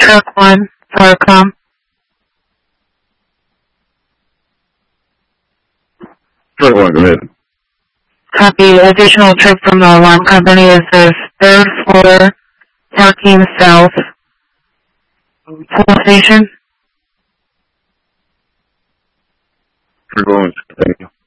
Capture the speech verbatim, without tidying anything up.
Truck one, Farcom. Truck one, go ahead. Copy. Additional trip from the alarm company is the third floor, parking south, police station. Truck one, thank you.